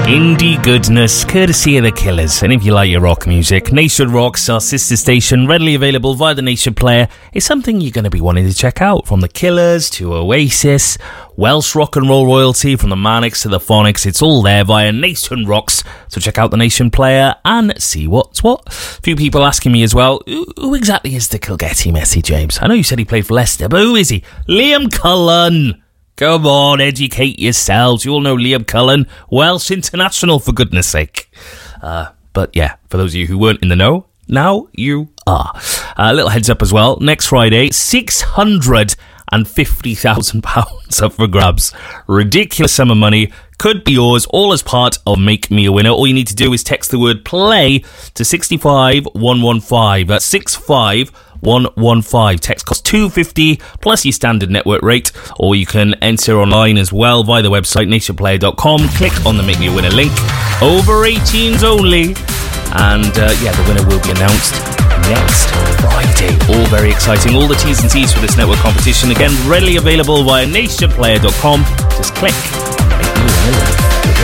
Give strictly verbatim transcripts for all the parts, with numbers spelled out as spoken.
Indie goodness, courtesy of the Killers. And if you like your rock music, Nation Rocks, our sister station, readily available via the Nation Player, is something you're going to be wanting to check out. From the Killers to Oasis, Welsh rock and roll royalty, from the Manics to the Phonics, it's all there via Nation Rocks. So check out the Nation Player and see what's what. A few people asking me as well, who, who exactly is the Kilgetty Messi, James? I know you said he played for Leicester, but who is he? Liam Cullen. Come on, educate yourselves. You all know Liam Cullen, Welsh international, for goodness sake. Uh, but yeah, for those of you who weren't in the know, now you are. A uh, little heads up as well. Next Friday, six hundred fifty thousand pounds up for grabs. Ridiculous sum of money. Could be yours, all as part of Make Me a Winner. All you need to do is text the word play to six five one one five. That's six five one one five. Text costs two pounds fifty plus your standard network rate, or you can enter online as well via the website nation player dot com. Click on the Make Me a Winner link. Over eighteens only. And uh, yeah, the winner will be announced next Friday. All very exciting. All the T's and C's for this network competition, again, readily available via nation player dot com. Just click and Make Me a Winner.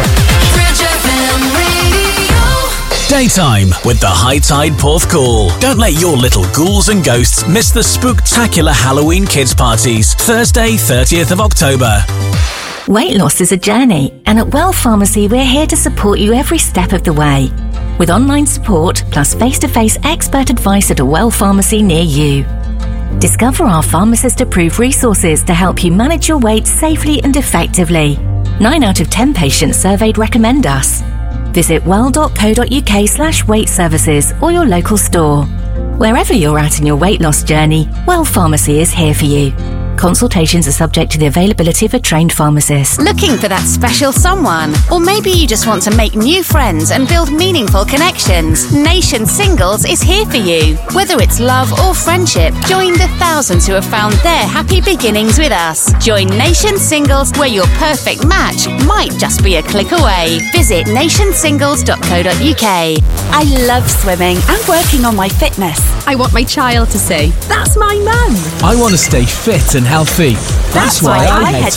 Daytime with the High Tide Porthcawl. Don't let your little ghouls and ghosts miss the spooktacular Halloween kids parties. Thursday, thirtieth of October. Weight loss is a journey, and at Well Pharmacy we're here to support you every step of the way. With online support plus face-to-face expert advice at a Well Pharmacy near you. Discover our pharmacist-approved resources to help you manage your weight safely and effectively. Nine out of ten patients surveyed recommend us. Visit well.co.uk slash weight services or your local store. Wherever you're at in your weight loss journey, Well Pharmacy is here for you. Consultations are subject to the availability of a trained pharmacist. Looking for that special someone? Or maybe you just want to make new friends and build meaningful connections? Nation Singles is here for you. Whether it's love or friendship, join the thousands who have found their happy beginnings with us. Join Nation Singles, where your perfect match might just be a click away. Visit nation singles dot co dot uk. I love swimming and working on my fitness. I want my child to say, that's my mum. I want to stay fit and healthy. That's, That's why, why I head